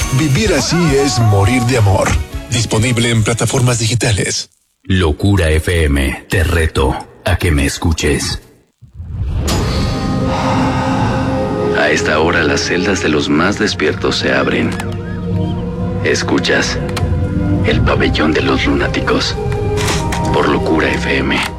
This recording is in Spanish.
Vivir así es morir de amor. Disponible en plataformas digitales. Locura FM, te reto a que me escuches. A esta hora las celdas de los más despiertos se abren. Escuchas El Pabellón de los Lunáticos por Locura FM.